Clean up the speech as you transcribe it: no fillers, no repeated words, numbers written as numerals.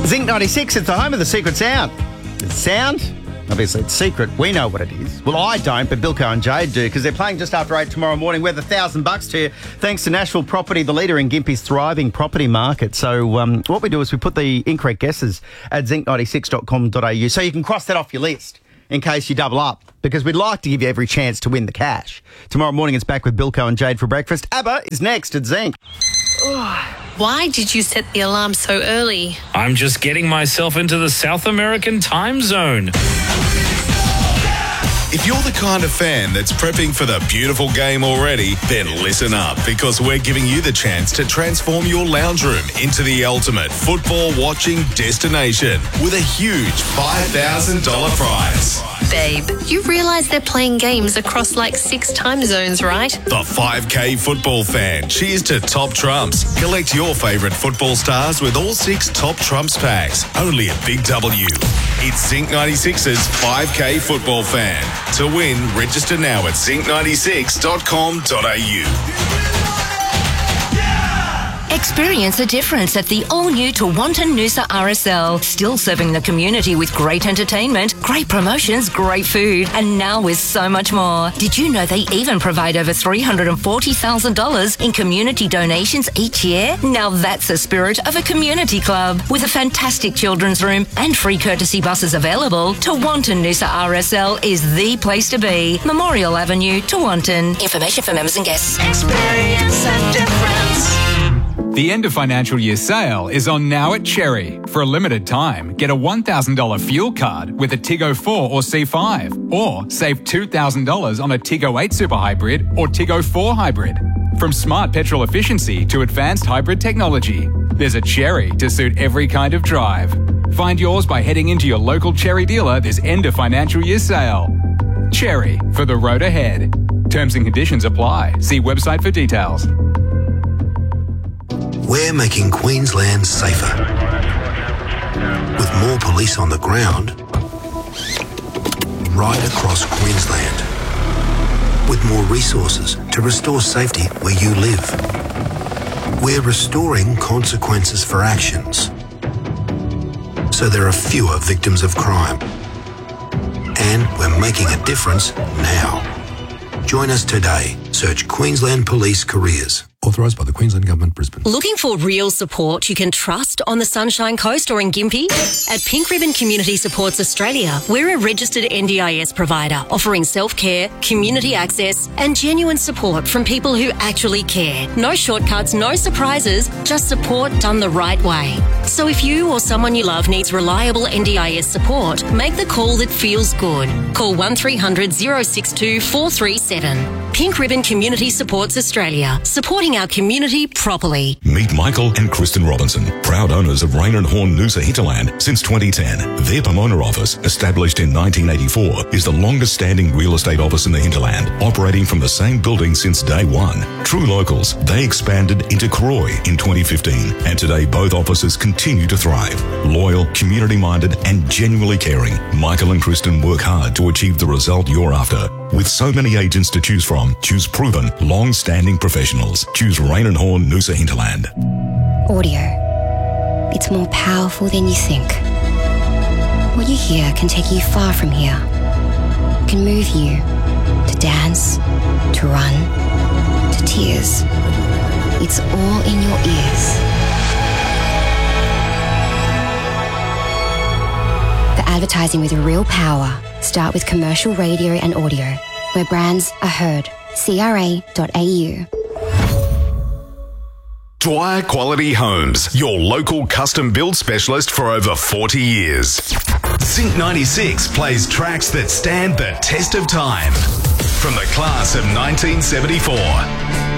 Zinc 96, it's the home of the secret sound. It's sound? Obviously, it's secret. We know what it is. Well, I don't, but Bilko and Jade do, because they're playing just after 8 tomorrow morning. Worth $1,000 to you, thanks to Nashville Property, the leader in Gympie's thriving property market. So what we do is we put the incorrect guesses at zinc96.com.au, so you can cross that off your list in case you double up, because we'd like to give you every chance to win the cash. Tomorrow morning, it's back with Bilko and Jade for breakfast. ABBA is next at Zinc. Why did you set the alarm so early? I'm just getting myself into the South American time zone. If you're the kind of fan that's prepping for the beautiful game already, then listen up, because we're giving you the chance to transform your lounge room into the ultimate football watching destination with a huge $5,000 prize. Babe, you realise they're playing games across like 6 time zones, right? The 5K football fan. Cheers to Top Trumps. Collect your favourite football stars with all 6 Top Trumps packs. Only at Big W. It's Zinc 96's 5K football fan. To win, register now at zinc96.com.au. Experience the difference at the all-new Tewantin Noosa RSL. Still serving the community with great entertainment, great promotions, great food, and now with so much more. Did you know they even provide over $340,000 in community donations each year? Now that's the spirit of a community club. With a fantastic children's room and free courtesy buses available, Tewantin Noosa RSL is the place to be. Memorial Avenue, Tewantin. Information for members and guests. Experience a difference. The end of financial year sale is on now at Cherry. For a limited time, get a $1,000 fuel card with a Tiggo 4 or C5, or save $2,000 on a Tiggo 8 Super Hybrid or Tiggo 4 Hybrid. From smart petrol efficiency to advanced hybrid technology, there's a Cherry to suit every kind of drive. Find yours by heading into your local Cherry dealer this end of financial year sale. Cherry, for the road ahead. Terms and conditions apply. See website for details. We're making Queensland safer. With more police on the ground, right across Queensland. With more resources to restore safety where you live. We're restoring consequences for actions, so there are fewer victims of crime. And we're making a difference now. Join us today. Search Queensland Police Careers. Authorised by the Queensland Government, Brisbane. Looking for real support you can trust on the Sunshine Coast or in Gympie? At Pink Ribbon Community Supports Australia, we're a registered NDIS provider offering self-care, community access and genuine support from people who actually care. No shortcuts, no surprises, just support done the right way. So if you or someone you love needs reliable NDIS support, make the call that feels good. Call 1300 062 437. Pink Ribbon Community Supports Australia, supporting our community properly. Meet Michael and Kristen Robinson, proud owners of Rain and Horn Noosa Hinterland since 2010. Their Pomona office, established in 1984, is the longest standing real estate office in the hinterland, operating from the same building since day one. True locals, they expanded into Croy in 2015, and today both offices continue to thrive. Loyal, community-minded and genuinely caring, Michael and Kristen work hard to achieve the result you're after. With so many agents to choose from, choose proven, long-standing professionals. Choose Rain and Horn Noosa Hinterland. Audio. It's more powerful than you think. What you hear can take you far from here. It can move you to dance, to run, to tears. It's all in your ears. For advertising with real power, start with commercial radio and audio, where brands are heard. CRA.au. Dwyer Quality Homes, your local custom build specialist for over 40 years. Zinc 96 plays tracks that stand the test of time. From the class of 1974.